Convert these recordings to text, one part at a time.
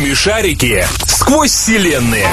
Смешарики сквозь вселенные.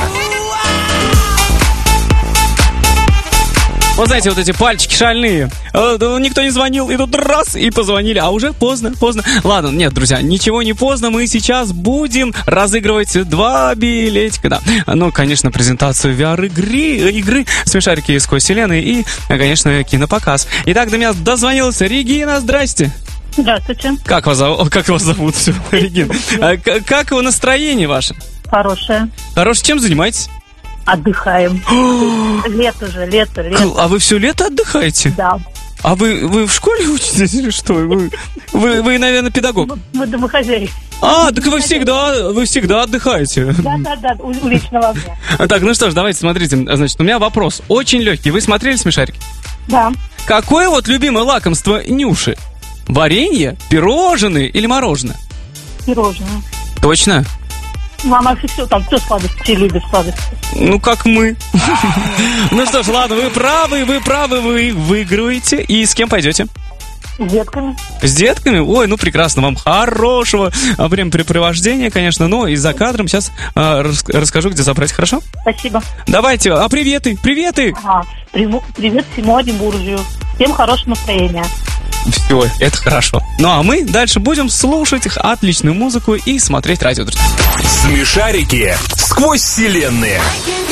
Вот знаете, вот эти пальчики шальные. Никто не звонил, и тут раз, и позвонили. А уже поздно. Ладно, нет, друзья, ничего не поздно. Мы сейчас будем разыгрывать 2 билетика, да. Ну, конечно, презентацию VR-игры «Смешарики сквозь вселенные» и, конечно, кинопоказ. Итак, до меня дозвонилась Регина, здрасте. Здравствуйте. Как вас зовут? Все, Регина. Как настроение ваше? Хорошее. Хорошее, чем занимаетесь? Отдыхаем. Лето же, лето. А вы все лето отдыхаете? Да. А вы в школе учитесь или что? Вы, наверное, педагог. Мы домохозяйки. Так вы всегда отдыхаете. Да, у личного огня. Так, ну что ж, давайте, смотрите. Значит, у меня вопрос очень легкий. Вы смотрели «Смешарики»? Да. Какое вот любимое лакомство Нюши? Варенье, пирожные или мороженое? Пирожное. Точно? Мама все там, все сладости любит сладости. Ну, как мы. Ну что ж, ладно, вы правы, вы выигрываете. И с кем пойдете? С детками. С детками? Ой, ну прекрасно, вам хорошего времяпрепровождения, конечно. Но и за кадром сейчас расскажу, где забрать, хорошо? Спасибо. Давайте, приветы! Ага. Привет всему Оренбуржью. Всем хорошего настроения. Все, это хорошо. Ну а мы дальше будем слушать их отличную музыку и смотреть радио, друзья. Смешарики сквозь вселенные.